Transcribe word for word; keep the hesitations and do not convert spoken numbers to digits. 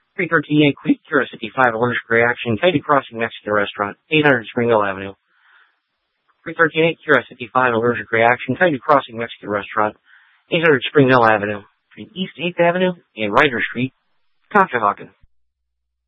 three thirteen-eight Curiosity five allergic reaction, Tidy Crossing Mexican restaurant, eight hundred Springdale Avenue. three thirteen-eight Curiosity five allergic reaction, Tidy Crossing Mexican restaurant, eight hundred Springdale Avenue, between East eighth Avenue and Ryder Street, Conshohocken.